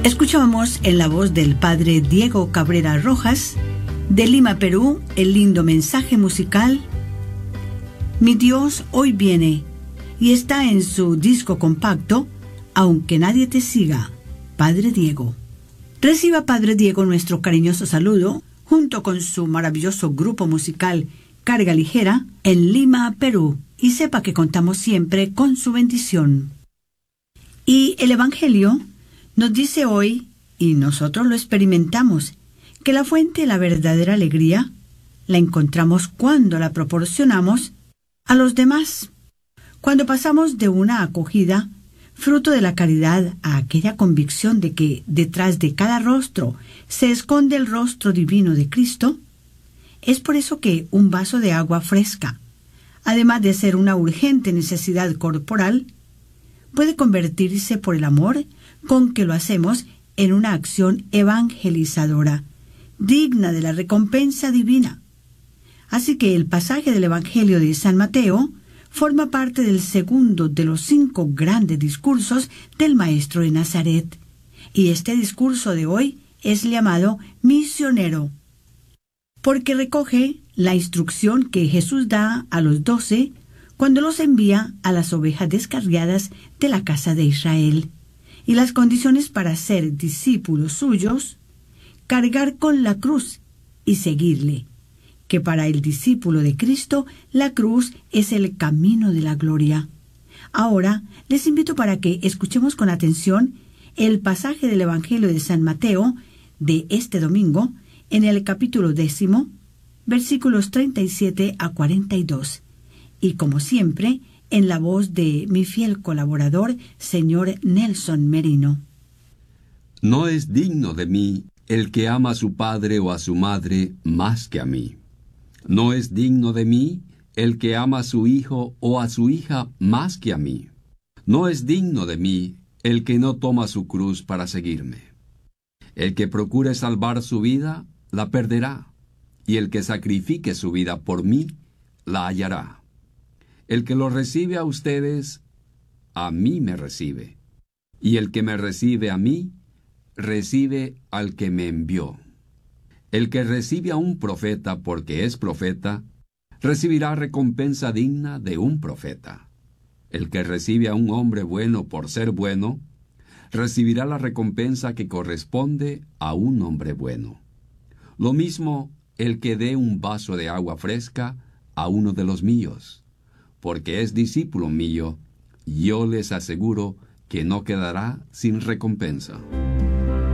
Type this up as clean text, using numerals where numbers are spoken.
Escuchábamos en la voz del padre Diego Cabrera Rojas, de Lima, Perú, el lindo mensaje musical Mi Dios hoy viene, y está en su disco compacto Aunque nadie te siga, Padre Diego. Reciba, Padre Diego, nuestro cariñoso saludo, junto con su maravilloso grupo musical Carga Ligera, en Lima, Perú, y sepa que contamos siempre con su bendición. Y el Evangelio nos dice hoy, y nosotros lo experimentamos, que la fuente de la verdadera alegría la encontramos cuando la proporcionamos a los demás, cuando pasamos de una acogida, fruto de la caridad, a aquella convicción de que detrás de cada rostro se esconde el rostro divino de Cristo. Es por eso que un vaso de agua fresca, además de ser una urgente necesidad corporal, puede convertirse por el amor con que lo hacemos en una acción evangelizadora, digna de la recompensa divina. Así que el pasaje del Evangelio de San Mateo forma parte del segundo de los 5 grandes discursos del Maestro de Nazaret. Y este discurso de hoy es llamado misionero, porque recoge la instrucción que Jesús da a los 12 cuando los envía a las ovejas descarriadas de la casa de Israel, y las condiciones para ser discípulos suyos: cargar con la cruz y seguirle, que para el discípulo de Cristo la cruz es el camino de la gloria. Ahora les invito para que escuchemos con atención el pasaje del Evangelio de San Mateo de este domingo, en el capítulo 10, versículos 37 a 42. Y como siempre, en la voz de mi fiel colaborador, señor Nelson Merino. No es digno de mí el que ama a su padre o a su madre más que a mí. No es digno de mí el que ama a su hijo o a su hija más que a mí. No es digno de mí el que no toma su cruz para seguirme. El que procure salvar su vida, la perderá, y el que sacrifique su vida por mí, la hallará. El que lo recibe a ustedes, a mí me recibe, y el que me recibe a mí, recibe al que me envió. El que recibe a un profeta porque es profeta, recibirá recompensa digna de un profeta. El que recibe a un hombre bueno por ser bueno, recibirá la recompensa que corresponde a un hombre bueno. Lo mismo el que dé un vaso de agua fresca a uno de los míos, porque es discípulo mío, yo les aseguro que no quedará sin recompensa.